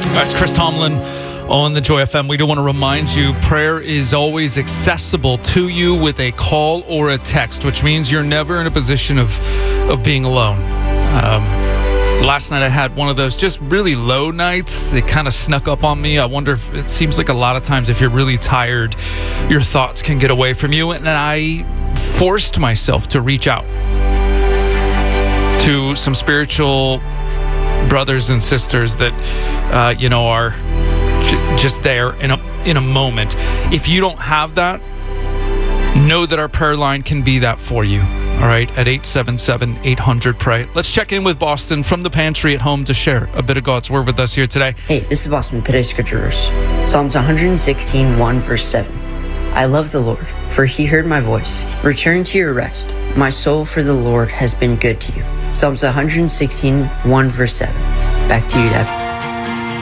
It's Chris Tomlin on the Joy FM. We do want to remind you, prayer is always accessible to you with a call or a text, which means you're never in a position of being alone. Last night I had one of those just really low nights. It kind of snuck up on me. I wonder if it seems like a lot of times if you're really tired, your thoughts can get away from you. And I forced myself to reach out to some spiritual brothers and sisters that, are just there in a moment. If you don't have that, know that our prayer line can be that for you. All right, at 877-800-PRAY. Let's check in with Boston from the pantry at home to share a bit of God's word with us here today. Hey, this is Boston. Today's scripture verse, Psalms 116, 1 verse 7. I love the Lord, for he heard my voice. Return to your rest. My soul for the Lord has been good to you. Psalms 116, 1 verse 7. Back to you, Dad.